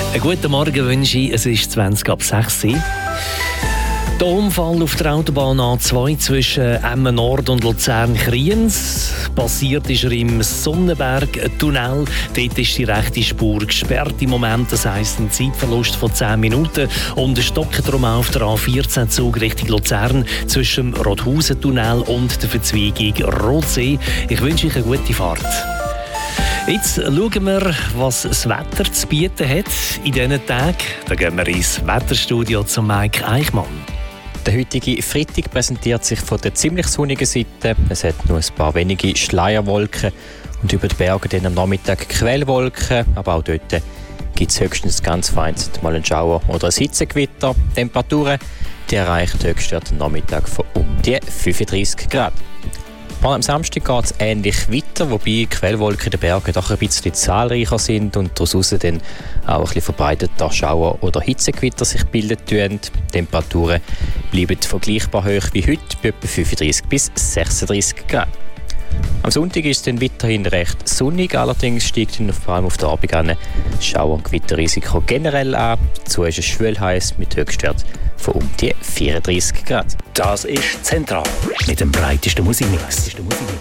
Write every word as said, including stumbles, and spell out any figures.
Einen guten Morgen wünsche ich. Es ist zwanzig ab sechs Uhr. Der Unfall auf der Autobahn A zwei zwischen Emmen Nord und Luzern-Kriens. Passiert ist er im Sonnenberg-Tunnel. Dort ist die rechte Spur gesperrt im Moment. Das heisst, ein Zeitverlust von zehn Minuten. Und ein Stockendrum auf der A vierzehn Zug Richtung Luzern zwischen dem Rothausen-Tunnel und der Verzweigung Rotsee. Ich wünsche euch eine gute Fahrt. Jetzt schauen wir, was das Wetter zu bieten hat in diesen Tagen. Da gehen wir ins Wetterstudio zu Mike Eichmann. Der heutige Freitag präsentiert sich von der ziemlich sonnigen Seite. Es hat nur ein paar wenige Schleierwolken und über den Bergen dann am Nachmittag Quellwolken. Aber auch dort gibt es höchstens ganz vereinzelt mal einen Schauer oder ein Hitzegewitter. Temperaturen die erreichen höchstens am Nachmittag von um die fünfunddreissig Grad. Am Samstag geht es ähnlich weiter, wobei Quellwolken in den Bergen doch ein bisschen zahlreicher sind und daraus dann auch ein bisschen verbreiteter Schauer oder Hitzegewitter sich bilden tun. Die Temperaturen bleiben vergleichbar hoch wie heute, bei etwa fünfunddreissig bis sechsunddreissig Grad. Am Sonntag ist es dann weiterhin recht sonnig, allerdings steigt dann vor allem auf der Abend an Schauer- und Gewitterrisiko generell an. Dazu ist es schwül heiß mit Höchstwert von um die vierunddreissig Grad. Das ist zentral mit dem breitesten Musikmix.